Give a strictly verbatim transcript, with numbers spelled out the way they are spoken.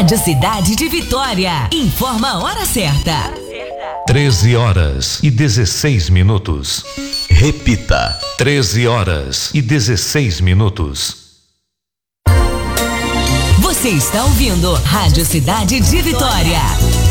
Rádio Cidade de Vitória. Informa a hora certa. treze horas e dezesseis minutos. Repita. treze horas e dezesseis minutos. Você está ouvindo Rádio Cidade de Vitória.